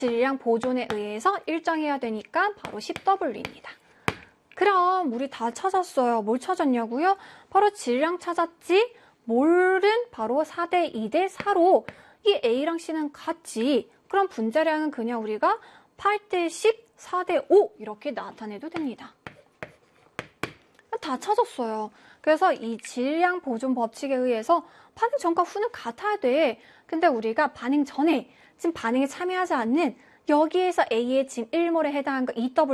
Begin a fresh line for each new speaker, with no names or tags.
질량 보존에 의해서 일정해야 되니까 바로 10W입니다. 그럼 우리 다 찾았어요. 뭘 찾았냐고요? 바로 질량 찾았지? 몰은 바로 4대 2대 4로 이 A랑 C는 같지. 그럼 분자량은 그냥 우리가 8대 10, 4대 5 이렇게 나타내도 됩니다. 다 찾았어요. 그래서 이 질량 보존 법칙에 의해서 반응 전과 후는 같아야 돼. 근데 우리가 반응 전에 지금 반응에 참여하지 않는 여기에서 A의 지금 1몰에 해당한 거 2W